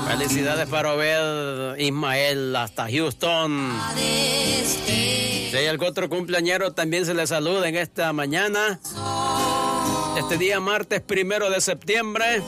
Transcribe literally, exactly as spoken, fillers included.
Felicidades para Obed Ismael hasta Houston. Si hay algún otro cumpleañero, también se le saluda en esta mañana. Este día martes primero de septiembre.